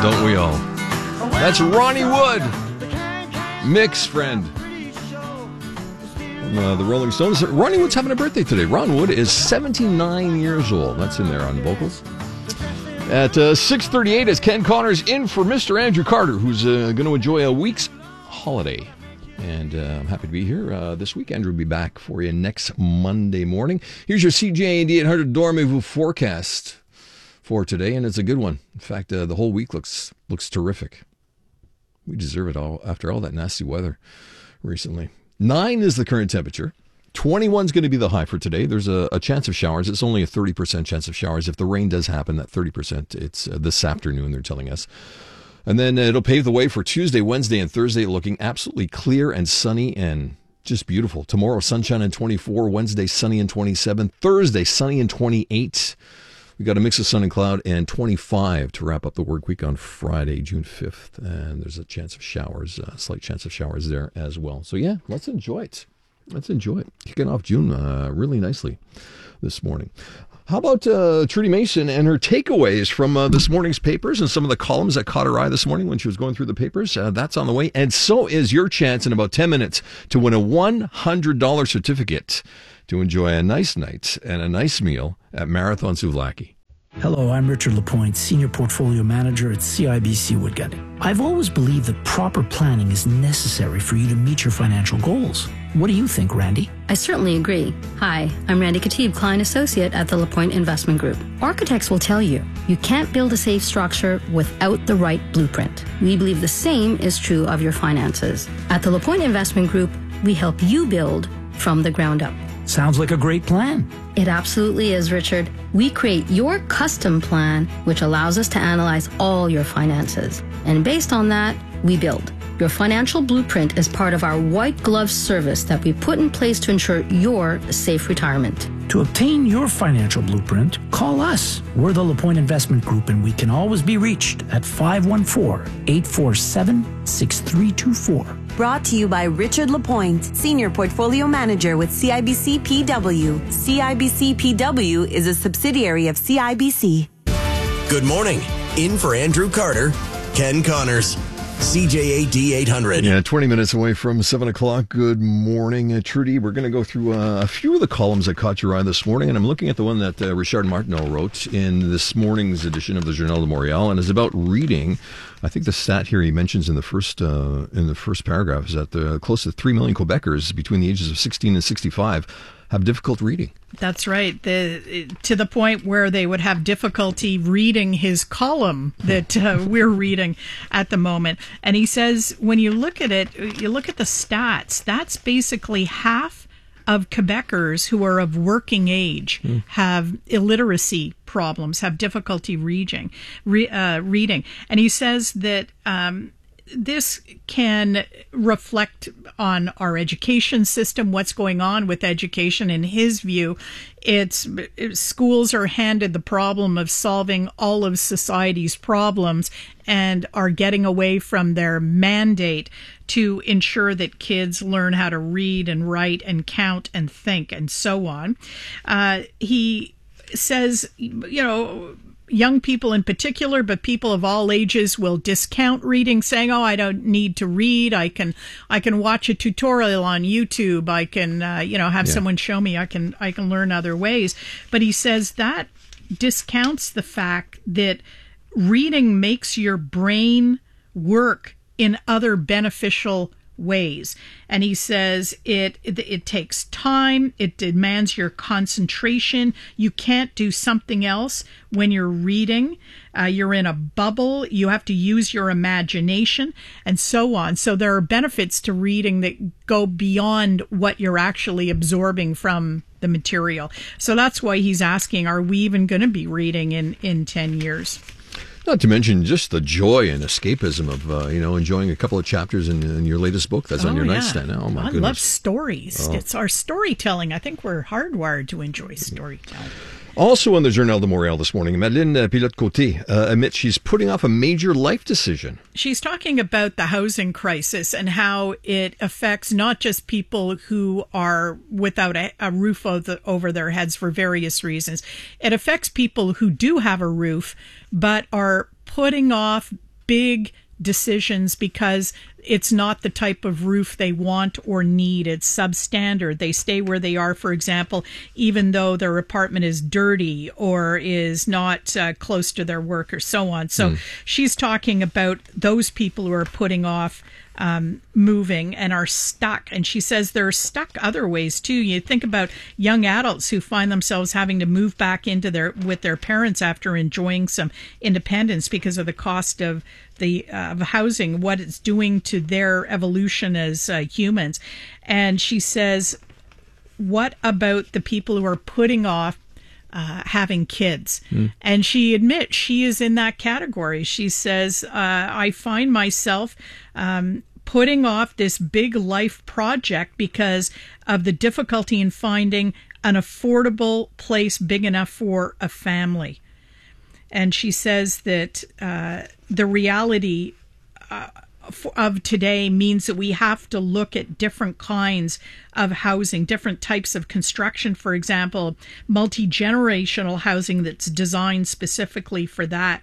Don't we all? That's Ronnie Wood, Mick's friend. The Rolling Stones. Ronnie Wood's having a birthday today. Ron Wood is 79 years old. That's in there on vocals. At 6:38 is Ken Connors in for Mr. Andrew Carter, who's going to enjoy a week's holiday. And I'm happy to be here this week. Andrew will be back for you next Monday morning. Here's your CJAD 800 Dormez-vous forecast for today, and it's a good one. In fact, the whole week looks terrific. We deserve it all after all that nasty weather recently. 9 is the current temperature. 21 is going to be the high for today. There's a chance of showers. It's only a 30% chance of showers. If the rain does happen, that 30%, it's this afternoon, they're telling us. And then it'll pave the way for Tuesday, Wednesday, and Thursday, looking absolutely clear and sunny and just beautiful. Tomorrow, sunshine and 24. Wednesday, sunny and 27. Thursday, sunny and 28. We got a mix of sun and cloud, and 25 to wrap up the work week on Friday, June 5th. And there's a chance of showers, a slight chance of showers there as well. So yeah, let's enjoy it. Let's enjoy it. Kicking off June really nicely this morning. How about Trudy Mason and her takeaways from this morning's papers and some of the columns that caught her eye this morning when she was going through the papers? That's on the way. And so is your chance in about 10 minutes to win a $100 certificate to enjoy a nice night and a nice meal at Marathon Souvlaki. Hello, I'm Richard Lapointe, Senior Portfolio Manager at CIBC Woodgut. I've always believed that proper planning is necessary for you to meet your financial goals. What do you think, Randy? I certainly agree. Hi, I'm Randy Katib, Client Associate at the Lapointe Investment Group. Architects will tell you, you can't build a safe structure without the right blueprint. We believe the same is true of your finances. At the Lapointe Investment Group, we help you build from the ground up. Sounds like a great plan. It absolutely is, Richard. We create your custom plan, which allows us to analyze all your finances. And based on that, we build. Your financial blueprint is part of our white glove service that we put in place to ensure your safe retirement. To obtain your financial blueprint, call us. We're the LaPointe Investment Group, and we can always be reached at 514-847-6324. Brought to you by Richard Lapointe, Senior Portfolio Manager with CIBC PW. CIBC PW is a subsidiary of CIBC. Good morning. In for Andrew Carter, Ken Connors. CJAD 800. Yeah, 20 minutes away from 7 o'clock. Good morning, Trudy. We're going to go through a few of the columns that caught your eye this morning, and I'm looking at the one that Richard Martineau wrote in this morning's edition of the Journal de Montréal, and is about reading. I think the stat here he mentions in the first paragraph is that close to 3 million Quebecers between the ages of 16 and 65 have difficult reading. That's right. To the point where they would have difficulty reading his column that we're reading at the moment. And he says, when you look at it, you look at the stats, that's basically half of Quebecers who are of working age have illiteracy problems, have difficulty reading. And he says that this can reflect on our education system, what's going on with education. In his view, schools are handed the problem of solving all of society's problems and are getting away from their mandate to ensure that kids learn how to read and write and count and think and so on. He says, young people in particular, but people of all ages will discount reading, saying, "Oh, I don't need to read. I can watch a tutorial on YouTube. I can, have someone show me. I can learn other ways." But he says that discounts the fact that reading makes your brain work in other beneficial ways. And he says it takes time, it demands your concentration. You can't do something else when you're reading. You're in a bubble, you have to use your imagination, and so on. So there are benefits to reading that go beyond what you're actually absorbing from the material. So that's why he's asking, are we even going to be reading in 10 years? Not to mention just the joy and escapism of, enjoying a couple of chapters in your latest book that's on your nightstand. Oh, my goodness. I love stories. Oh. It's our storytelling. I think we're hardwired to enjoy storytelling. Also in the Journal de Montréal this morning, Madeleine Pilote-Côté admits she's putting off a major life decision. She's talking about the housing crisis and how it affects not just people who are without a roof over their heads for various reasons. It affects people who do have a roof but are putting off big decisions because it's not the type of roof they want or need. It's substandard. They stay where they are, for example, even though their apartment is dirty or is not close to their work or so on. So she's talking about those people who are putting off moving and are stuck. And she says they're stuck other ways too. You think about young adults who find themselves having to move back into with their parents after enjoying some independence because of the cost of the housing, what it's doing to their evolution as humans. And she says, what about the people who are putting off having kids? And she admits she is in that category. She says, I find myself putting off this big life project because of the difficulty in finding an affordable place big enough for a family. And she says that the reality of today means that we have to look at different kinds of housing, different types of construction, for example, multi-generational housing that's designed specifically for that,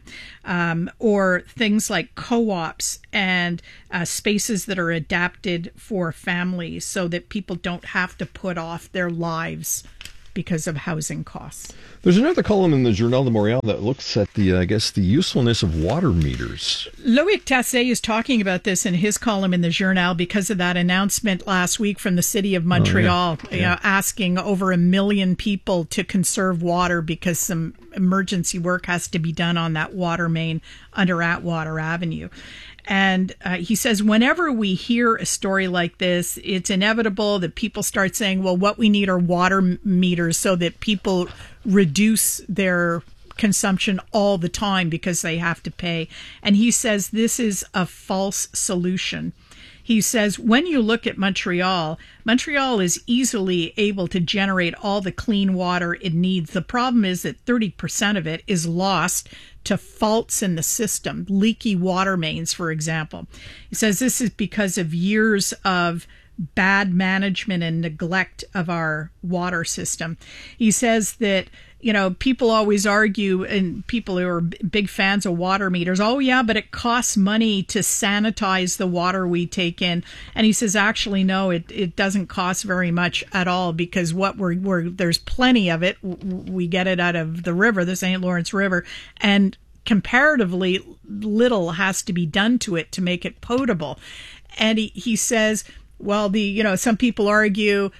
or things like co-ops and spaces that are adapted for families so that people don't have to put off their lives because of housing costs. There's another column in the Journal de Montréal that looks at the usefulness of water meters. Loic Tassé is talking about this in his column in the Journal because of that announcement last week from the city of Montreal, asking over 1 million people to conserve water because some emergency work has to be done on that water main under Atwater Avenue. And he says, whenever we hear a story like this, it's inevitable that people start saying, well, what we need are water meters so that people reduce their consumption all the time because they have to pay. And he says this is a false solution. He says, when you look at Montreal is easily able to generate all the clean water it needs. The problem is that 30% of it is lost to faults in the system, leaky water mains, for example. He says this is because of years of bad management and neglect of our water system. He says that, people always argue, and people who are big fans of water meters, oh yeah, but it costs money to sanitize the water we take in. And he says, actually, no, it doesn't cost very much at all because there's plenty of it. We get it out of the river, the St. Lawrence River, and comparatively little has to be done to it to make it potable. And he says, well, some people argue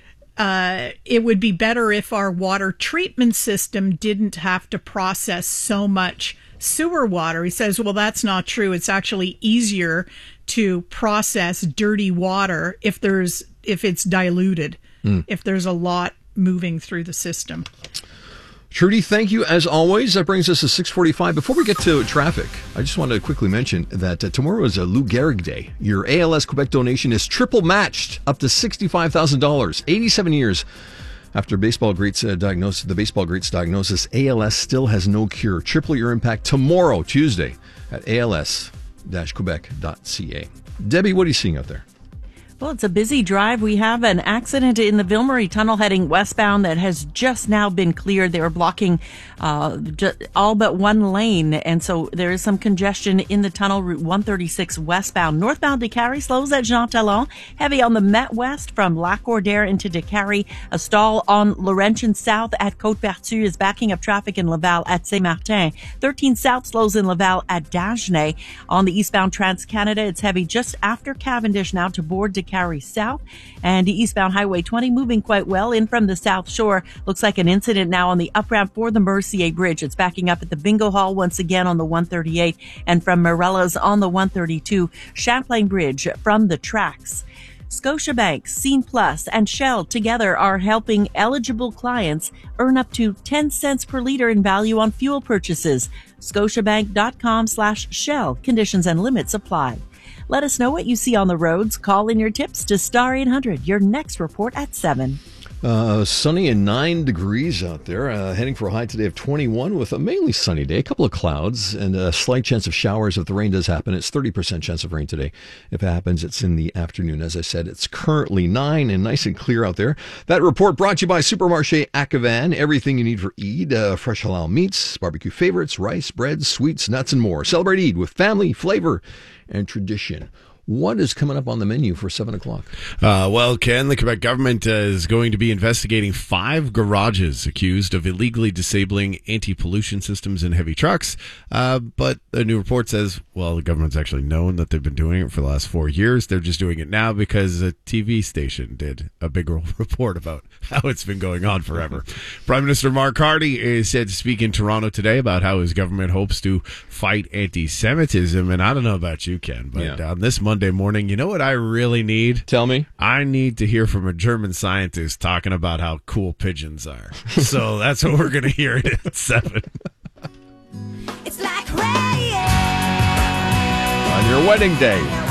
it would be better if our water treatment system didn't have to process so much sewer water. He says, well, that's not true. It's actually easier to process dirty water if it's diluted, if there's a lot moving through the system. Trudy, thank you as always. That brings us to 6:45. Before we get to traffic, I just wanted to quickly mention that tomorrow is a Lou Gehrig Day. Your ALS Quebec donation is triple matched up to $65,000. 87 years after the baseball greats diagnosis, ALS still has no cure. Triple your impact tomorrow, Tuesday, at als-quebec.ca. Debbie, what are you seeing out there? Well, it's a busy drive. We have an accident in the Ville-Marie Tunnel heading westbound that has just now been cleared. They were blocking all but one lane, and so there is some congestion in the tunnel, Route 136 westbound. Northbound Décarie slows at Jean Talon. Heavy on the Met West from Lac-Cordaire into Décarie. A stall on Laurentian South at Côte-Vertu is backing up traffic in Laval at Saint-Martin. 13 South slows in Laval at Dagenais. On the eastbound Trans-Canada, it's heavy just after Cavendish now to board Décarie South, and the eastbound Highway 20 moving quite well in from the South Shore. Looks like an incident now on the up ramp for the Mercier Bridge. It's backing up at the Bingo Hall once again on the 138, and from Morella's on the 132 Champlain Bridge from the tracks. Scotiabank, Scene Plus, and Shell together are helping eligible clients earn up to 10 cents per liter in value on fuel purchases. Scotiabank.com/Shell. Conditions and limits apply. Let us know what you see on the roads. Call in your tips to Star 800. Your next report at 7. Sunny and 9 degrees out there. Heading for a high today of 21 with a mainly sunny day. A couple of clouds and a slight chance of showers if the rain does happen. It's 30% chance of rain today. If it happens, it's in the afternoon. As I said, it's currently 9 and nice and clear out there. That report brought to you by Supermarché Akavan. Everything you need for Eid. Fresh halal meats, barbecue favorites, rice, bread, sweets, nuts, and more. Celebrate Eid with family, flavor, and tradition. What is coming up on the menu for 7 o'clock? Well, Ken, the Quebec government is going to be investigating 5 garages accused of illegally disabling anti-pollution systems in heavy trucks. But a new report says, well, the government's actually known that they've been doing it for the last 4 years. They're just doing it now because a TV station did a big report about how it's been going on forever. Prime Minister Mark Carney is said to speak in Toronto today about how his government hopes to fight anti-Semitism. And I don't know about you, Ken, but on this Monday morning, you know what I really need? Tell me. I need to hear from a German scientist talking about how cool pigeons are. So that's what we're going to hear at 7. It's like rain On your wedding day.